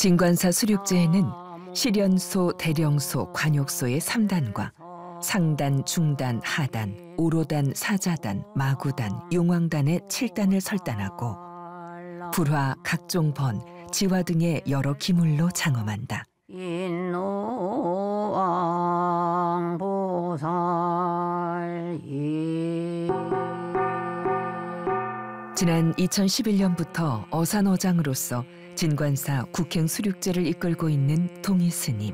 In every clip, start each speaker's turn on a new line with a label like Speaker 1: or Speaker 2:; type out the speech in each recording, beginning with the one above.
Speaker 1: 진관사 수륙제에는 실연소, 대령소, 관욕소의 3단과 상단, 중단, 하단, 오로단, 사자단, 마구단, 용왕단의 7단을 설단하고 불화, 각종 번, 지화 등의 여러 기물로 장엄한다. 지난 2011년부터 어산어장으로서 진관사 국행 수륙제를 이끌고 있는 동희 스님.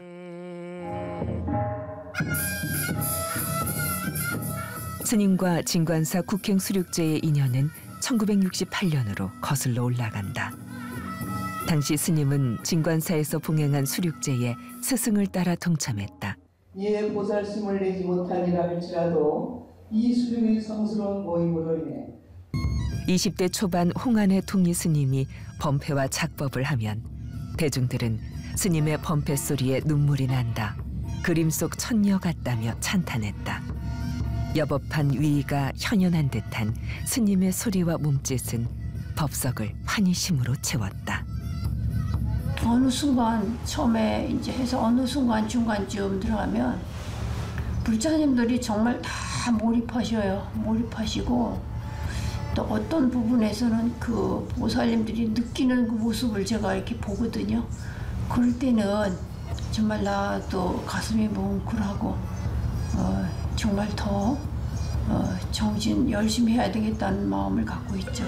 Speaker 1: 스님과 진관사 국행 수륙제의 인연은 1968년으로 거슬러 올라간다. 당시 스님은 진관사에서 봉행한 수륙제에 스승을 따라 동참했다.
Speaker 2: 이에 보살심을 내지 못하니라 할지라도 이 수륙의 성스러운 모임으로 인해
Speaker 1: 20대 초반 홍안의 동희 스님이 범패와 작법을 하면 대중들은 스님의 범패 소리에 눈물이 난다. 그림 속 천녀 같다며 찬탄했다. 여법한 위의가 현연한 듯한 스님의 소리와 몸짓은 법석을 환희심으로 채웠다.
Speaker 3: 어느 순간 처음에 이제 해서 어느 순간 중간쯤 들어가면 불자님들이 정말 다 몰입하셔요. 몰입하시고 또 어떤 부분에서는 그 보살님들이 느끼는 그 모습을 제가 이렇게 보거든요. 그럴 때는 정말 나도 가슴이 뭉클하고 정말 더 정신 열심히 해야 되겠다는 마음을 갖고 있죠.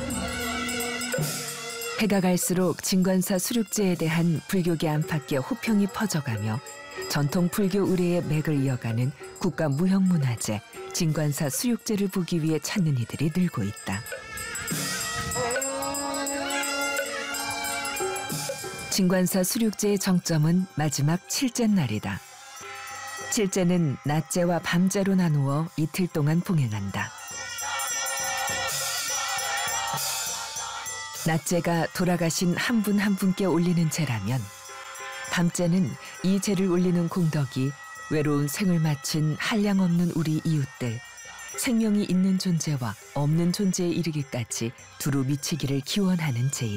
Speaker 1: 해가 갈수록 진관사 수륙제에 대한 불교계 안팎의 호평이 퍼져가며 전통 불교 의례의 맥을 이어가는 국가무형문화재 진관사 수륙제를 보기 위해 찾는 이들이 늘고 있다. 진관사 수륙제의 정점은 마지막 칠째 날이다. 칠째는 낮제와 밤제로 나누어 이틀 동안 봉행한다. 낮제가 돌아가신 한 분 한 분께 올리는 제라면 밤제는 이 제를 올리는 공덕이 외로운 생을 마친 한량없는 우리 이웃들, 생명이 있는 존재와 없는 존재에 이르기까지 두루 미치기를 기원하는 제이다.